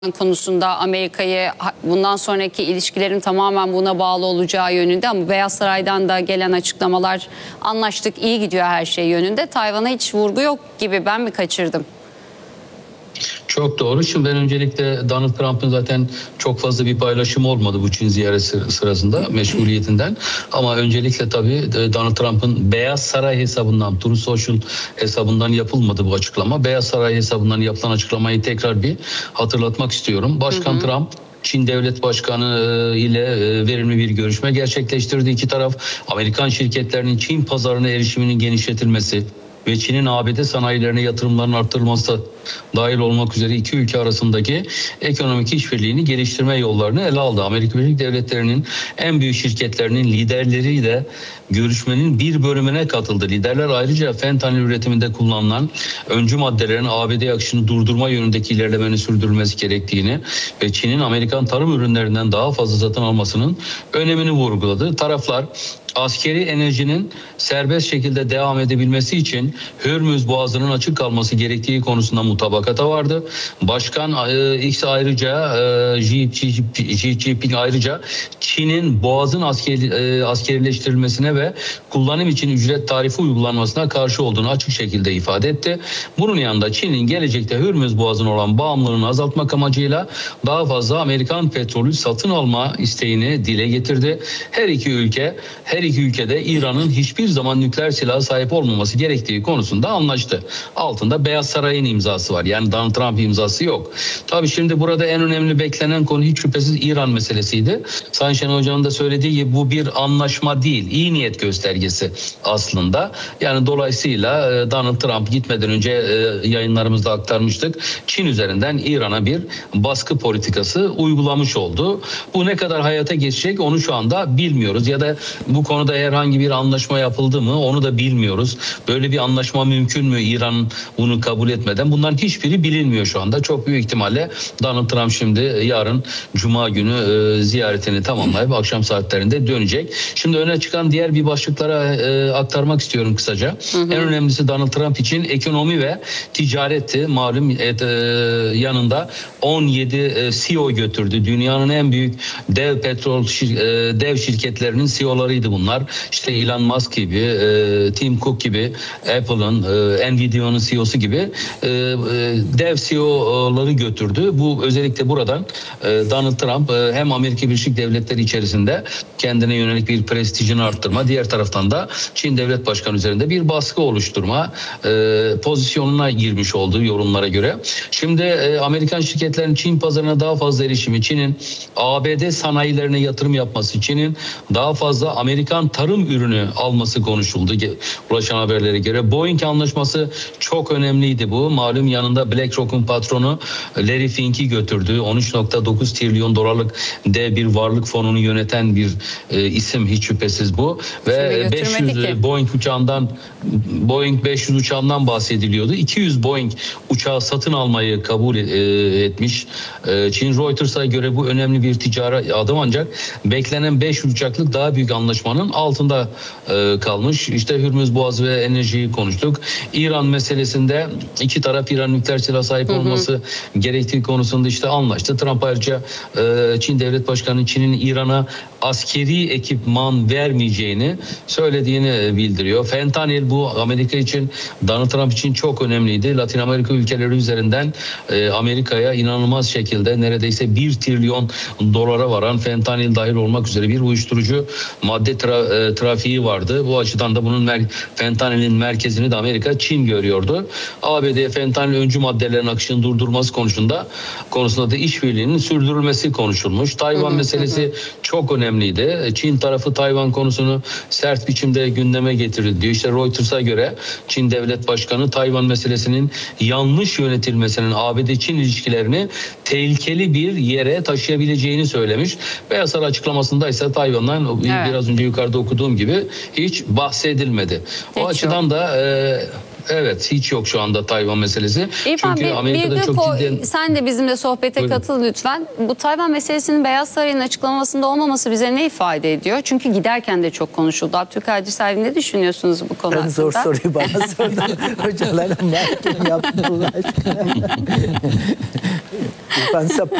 konusunda Amerika'yı bundan sonraki ilişkilerin tamamen buna bağlı olacağı yönünde, ama Beyaz Saray'dan da gelen açıklamalar anlaştık, iyi gidiyor her şey yönünde. Tayvan'a hiç vurgu yok gibi, ben mi kaçırdım? Çok doğru. Şimdi ben öncelikle Donald Trump'ın zaten çok fazla bir paylaşım olmadı bu Çin ziyareti sırasında meşguliyetinden. Ama öncelikle tabii Donald Trump'ın Beyaz Saray hesabından, Truth Social hesabından yapılmadı bu açıklama. Beyaz Saray hesabından yapılan açıklamayı tekrar bir hatırlatmak istiyorum. Başkan Trump Çin Devlet Başkanı ile verimli bir görüşme gerçekleştirdi. İki taraf Amerikan şirketlerinin Çin pazarına erişiminin genişletilmesi ve Çin'in ABD sanayilerine yatırımların artırılması dahil olmak üzere iki ülke arasındaki ekonomik işbirliğini geliştirme yollarını ele aldı. Amerika Birleşik Devletleri'nin en büyük şirketlerinin liderleriyle görüşmenin bir bölümüne katıldı. Liderler ayrıca fentanil üretiminde kullanılan öncü maddelerin ABD akışını durdurma yönündeki ilerlemenin sürdürülmesi gerektiğini ve Çin'in Amerikan tarım ürünlerinden daha fazla satın almasının önemini vurguladı. Taraflar askeri enerjinin serbest şekilde devam edebilmesi için Hürmüz Boğazı'nın açık kalması gerektiği konusunda mutabakata vardı. Başkan X ayrıca Xi Jinping ayrıca Çin'in Boğaz'ın askerileştirilmesine ve kullanım için ücret tarifi uygulanmasına karşı olduğunu açık şekilde ifade etti. Bunun yanında Çin'in gelecekte Hürmüz Boğazı'na olan bağımlılığını azaltmak amacıyla daha fazla Amerikan petrolü satın alma isteğini dile getirdi. Her iki ülkede İran'ın hiçbir zaman nükleer silaha sahip olmaması gerektiği konusunda anlaştı. Altında Beyaz Saray'ın imzası var. Yani Donald Trump imzası yok. Tabii şimdi burada en önemli beklenen konu hiç şüphesiz İran meselesiydi. Sayın Şenol Hoca'nın da söylediği gibi bu bir anlaşma değil, iyi niyet göstergesi aslında. Yani dolayısıyla Donald Trump gitmeden önce yayınlarımızda aktarmıştık. Çin üzerinden İran'a bir baskı politikası uygulamış oldu. Bu ne kadar hayata geçecek onu şu anda bilmiyoruz. Ya da bu konuda herhangi bir anlaşma yapıldı mı onu da bilmiyoruz. Böyle bir anlaşma mümkün mü İran bunu kabul etmeden? Bunların hiçbiri bilinmiyor şu anda. Çok büyük ihtimalle Donald Trump şimdi yarın Cuma günü ziyaretini tamamlayıp akşam saatlerinde dönecek. Şimdi öne çıkan diğer bir başlıklara aktarmak istiyorum kısaca. En önemlisi Donald Trump için ekonomi ve ticaretti. Malum yanında 17 CEO götürdü. Dünyanın en büyük dev şirketlerinin CEO'larıydı bunlar. İşte Elon Musk gibi, Tim Cook gibi, Apple'ın, Nvidia'nın CEO'su gibi dev CEO'ları götürdü. Bu özellikle buradan Donald Trump hem Amerika Birleşik Devletleri içerisinde kendine yönelik bir prestijini arttırma, diğer taraftan da Çin Devlet Başkanı üzerinde bir baskı oluşturma pozisyonuna girmiş olduğu yorumlara göre. Şimdi Amerikan şirketlerinin Çin pazarına daha fazla erişimi, Çin'in ABD sanayilerine yatırım yapması, Çin'in daha fazla Amerikan tarım ürünü alması konuşuldu ulaşan haberlere göre. Boeing anlaşması çok önemliydi bu. Malum yanında BlackRock'un patronu Larry Fink'i götürdü. 13.9 trilyon dolarlık dev bir varlık fonunu yöneten bir isim hiç şüphesiz bu. Ve 500 Boeing 500 uçağından bahsediliyordu. 200 Boeing uçağı satın almayı kabul etmiş. Çin Reuters'a göre bu önemli bir ticari adım, ancak beklenen 500 uçaklık daha büyük anlaşmanın altında kalmış. İşte Hürmüz Boğazı ve enerjiyi konuştuk. İran meselesinde iki taraf İran nükleer silah sahip olması gerektiği konusunda işte anlaştı. Trump ayrıca Çin Devlet Başkanı Çin'in İran'a askeri ekipman vermeyeceğini söylediğini bildiriyor. Fentanil bu Amerika için, Donald Trump için çok önemliydi. Latin Amerika ülkeleri üzerinden Amerika'ya inanılmaz şekilde neredeyse 1 trilyon dolara varan fentanil dahil olmak üzere bir uyuşturucu madde trafiği vardı. Bu açıdan da bunun fentanilin merkezini de Amerika, Çin görüyordu. ABD fentanil öncü maddelerin akışını durdurması konusunda da işbirliğinin sürdürülmesi konuşulmuş. Tayvan meselesi çok önemliydi. Çin tarafı Tayvan konusunu sert biçimde gündeme getirdi diyor. İşte Reuters'a göre Çin Devlet Başkanı Tayvan meselesinin yanlış yönetilmesinin ABD-Çin ilişkilerini tehlikeli bir yere taşıyabileceğini söylemiş. Beyaz Saray açıklamasında ise Tayvan'dan biraz önce yukarıda okuduğum gibi hiç bahsedilmedi. O açıdan da evet, hiç yok şu anda Tayvan meselesi. İrfan, çünkü Amerika'da çok ciddi... Sen de bizimle sohbete katıl lütfen. Bu Tayvan meselesinin Beyaz Saray'ın açıklamasında olmaması bize ne ifade ediyor? Çünkü giderken de çok konuşuldu. Abdülkadir Selvi, ne düşünüyorsunuz bu konu hakkında? Zor soruyu bana sordu. Hocalarım mahkum yaptı Allah aşkına. Ben size